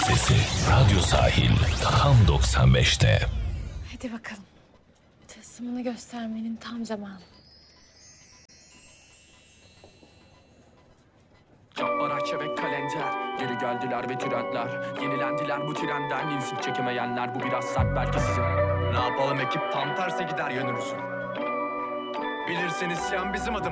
sesi Radyo Sahil tam 95'te. Hadi bakalım. Tılsımını göstermenin tam zamanı. Cabbar, çebek, kalender. Geri geldiler ve trendler. Yenilendiler bu trenden. İnsin çekemeyenler, bu biraz sert belki size. Ne yapalım, ekip tam terse gider yönümüzün. Bilirseniz yan bizim adım.